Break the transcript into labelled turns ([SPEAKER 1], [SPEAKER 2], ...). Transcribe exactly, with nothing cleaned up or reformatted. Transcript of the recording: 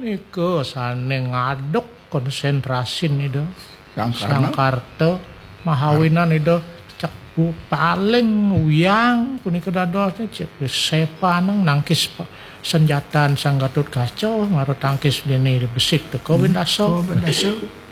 [SPEAKER 1] Iku sane ngaduk konsentrasi itu. Sangkarta mahawinan itu cepu paling uyang punika dados cek sepanang nangkis senjataan sang Gatut Kaca ngaruh tangkis dene besik teko Windaso.